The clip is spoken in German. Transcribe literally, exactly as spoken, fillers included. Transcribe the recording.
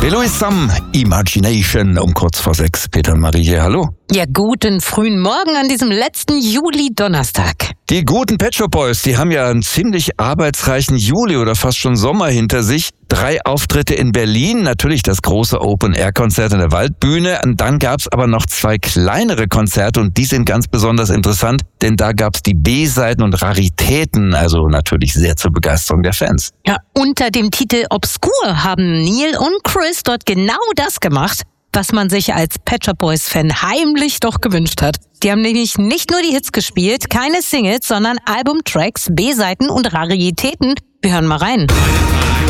Eloise Sam, Imagination, um kurz vor sechs. Peter und Marie hier, hallo. Ja, guten frühen Morgen an diesem letzten Juli-Donnerstag. Die guten Pet Shop Boys, die haben ja einen ziemlich arbeitsreichen Juli oder fast schon Sommer hinter sich. Drei Auftritte in Berlin, natürlich das große Open-Air-Konzert in der Waldbühne. Und dann gab's aber noch zwei kleinere Konzerte und die sind ganz besonders interessant, denn da gab's die B-Seiten und Raritäten, also natürlich sehr zur Begeisterung der Fans. Ja, unter dem Titel Obskur haben Neil und Chris dort genau das gemacht, was man sich als Pet Shop Boys-Fan heimlich doch gewünscht hat. Die haben nämlich nicht nur die Hits gespielt, keine Singles, sondern Albumtracks, B-Seiten und Raritäten. Wir hören mal rein.